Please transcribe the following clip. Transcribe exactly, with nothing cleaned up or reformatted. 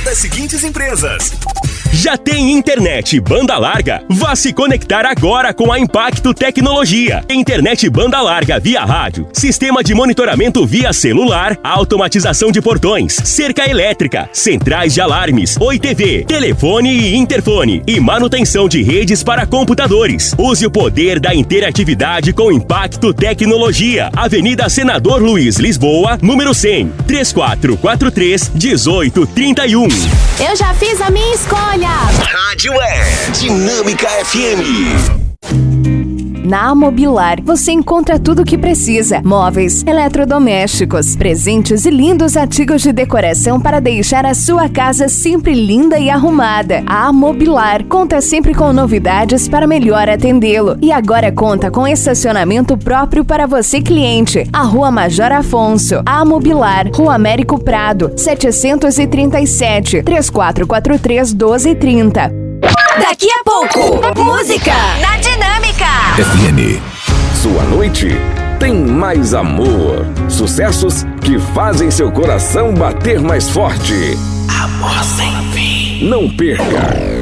das seguintes empresas. Já tem internet banda larga? Vá se conectar agora com a Impacto Tecnologia. Internet banda larga via rádio, sistema de monitoramento via celular, automatização de portões, cerca elétrica, centrais de alarmes, Oi T V, telefone e interfone e manutenção de redes para computadores. Use o poder da interatividade com Impacto Tecnologia. Avenida Senador Luiz Lisboa, número cem, três quatro quatro três, um oito três um. Eu já fiz a minha escolha. Rádio é Dinâmica F M. Na Amobilar, você encontra tudo o que precisa: móveis, eletrodomésticos, presentes e lindos artigos de decoração para deixar a sua casa sempre linda e arrumada. A Amobilar conta sempre com novidades para melhor atendê-lo. E agora conta com estacionamento próprio para você, cliente. A Rua Major Afonso, a Amobilar, Rua Américo Prado, setecentos e trinta e sete, três quatro quatro três, doze trinta. Daqui a pouco, música na Dinâmica F M. Sua noite tem mais amor. Sucessos que fazem seu coração bater mais forte. Amor sem fim. Não perca